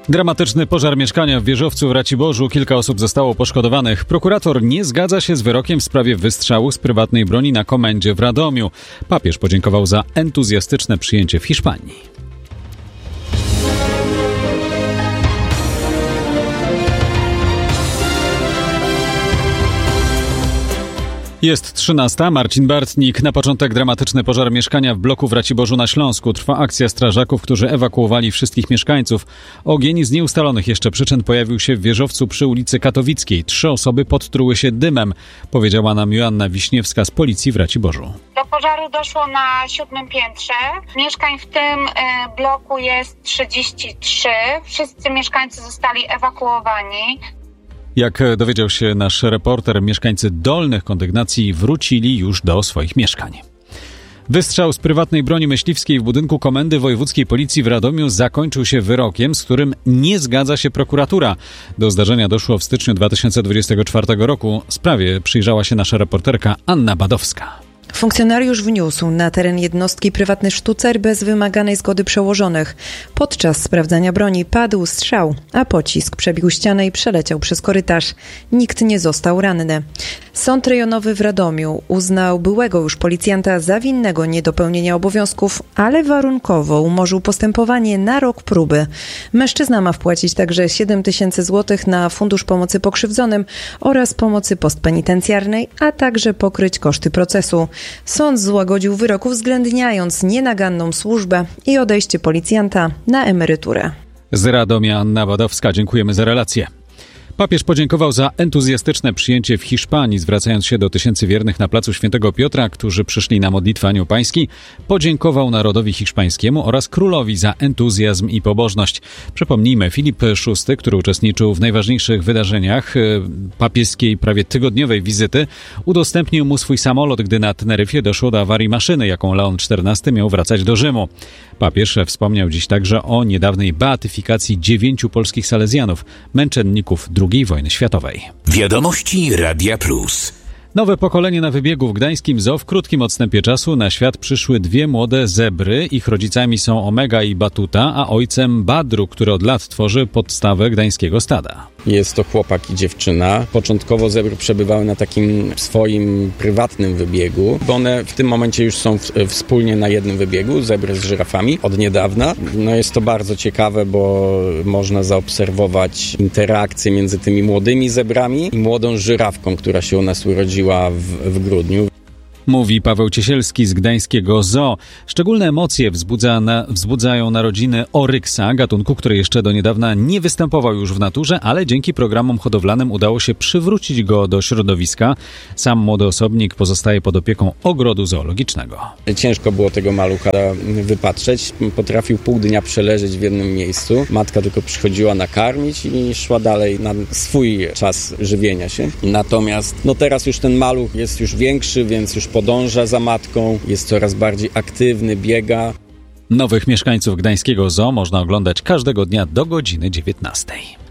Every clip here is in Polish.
Dramatyczny pożar mieszkania w Wieżowcu w Raciborzu. Kilka osób zostało poszkodowanych. Prokurator nie zgadza się z wyrokiem w sprawie wystrzału z prywatnej broni na komendzie w Radomiu. Papież podziękował za entuzjastyczne przyjęcie w Hiszpanii. Jest 13. Marcin Bartnik. Na początek dramatyczny pożar mieszkania w bloku w Raciborzu na Śląsku. Trwa akcja strażaków, którzy ewakuowali wszystkich mieszkańców. Ogień z nieustalonych jeszcze przyczyn pojawił się w Wieżowcu przy ulicy Katowickiej. 3 osoby podtruły się dymem, powiedziała nam Joanna Wiśniewska z policji w Raciborzu. Do pożaru doszło na 7. piętrze. Mieszkań w tym bloku jest 33. Wszyscy mieszkańcy zostali ewakuowani. Jak dowiedział się nasz reporter, mieszkańcy dolnych kondygnacji wrócili już do swoich mieszkań. Wystrzał z prywatnej broni myśliwskiej w budynku Komendy Wojewódzkiej Policji w Radomiu zakończył się wyrokiem, z którym nie zgadza się prokuratura. Do zdarzenia doszło w styczniu 2024 roku. Sprawie przyjrzała się nasza reporterka Anna Badowska. Funkcjonariusz wniósł na teren jednostki prywatny sztucer bez wymaganej zgody przełożonych. Podczas sprawdzania broni padł strzał, a pocisk przebił ścianę i przeleciał przez korytarz. Nikt nie został ranny. Sąd rejonowy w Radomiu uznał byłego już policjanta za winnego niedopełnienia obowiązków, ale warunkowo umorzył postępowanie na rok próby. Mężczyzna ma wpłacić także 7 000 złotych na Fundusz Pomocy Pokrzywdzonym oraz pomocy postpenitencjarnej, a także pokryć koszty procesu. Sąd złagodził wyrok, uwzględniając nienaganną służbę i odejście policjanta na emeryturę. Z Radomia Anna Badowska, dziękujemy za relację. Papież podziękował za entuzjastyczne przyjęcie w Hiszpanii, zwracając się do tysięcy wiernych na placu Świętego Piotra, którzy przyszli na modlitwę Anioł Pański. Podziękował narodowi hiszpańskiemu oraz królowi za entuzjazm i pobożność. Przypomnijmy, Filip VI, który uczestniczył w najważniejszych wydarzeniach papieskiej prawie tygodniowej wizyty, udostępnił mu swój samolot, gdy na Teneryfie doszło do awarii maszyny, jaką Leon XIV miał wracać do Rzymu. Papież wspomniał dziś także o niedawnej beatyfikacji 9 polskich salezjanów, męczenników II wojny światowej. Wiadomości Radia Plus. Nowe pokolenie na wybiegu w gdańskim zoo. W krótkim odstępie czasu na świat przyszły 2 młode zebry. Ich rodzicami są Omega i Batuta, a ojcem Badru, który od lat tworzy podstawę gdańskiego stada. Jest to chłopak i dziewczyna. Początkowo zebry przebywały na takim swoim prywatnym wybiegu, bo one w tym momencie już są wspólnie na jednym wybiegu, zebry z żyrafami od niedawna. Jest to bardzo ciekawe, bo można zaobserwować interakcję między tymi młodymi zebrami i młodą żyrawką, która się u nas urodziła w grudniu. Mówi Paweł Ciesielski z gdańskiego zoo. Szczególne emocje wzbudzają narodziny oryksa, gatunku, który jeszcze do niedawna nie występował już w naturze, ale dzięki programom hodowlanym udało się przywrócić go do środowiska. Sam młody osobnik pozostaje pod opieką ogrodu zoologicznego. Ciężko było tego malucha wypatrzeć. Potrafił pół dnia przeleżeć w jednym miejscu. Matka tylko przychodziła nakarmić i szła dalej na swój czas żywienia się. Natomiast teraz już ten maluch jest już większy, więc już podąża za matką, jest coraz bardziej aktywny, biega. Nowych mieszkańców gdańskiego zoo można oglądać każdego dnia do godziny 19.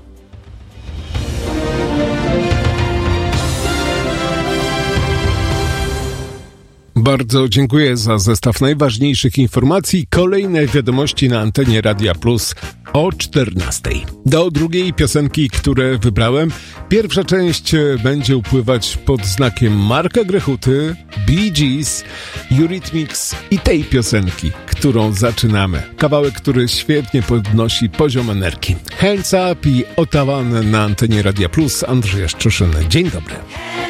Bardzo dziękuję za zestaw najważniejszych informacji. Kolejne wiadomości na antenie Radia Plus o 14. Do drugiej piosenki, które wybrałem. Pierwsza część będzie upływać pod znakiem Marka Grechuty, Bee Gees, Eurythmics i tej piosenki, którą zaczynamy. Kawałek, który świetnie podnosi poziom energii. Hands Up i Ottawa na antenie Radia Plus. Andrzej Szczuszyny. Dzień dobry.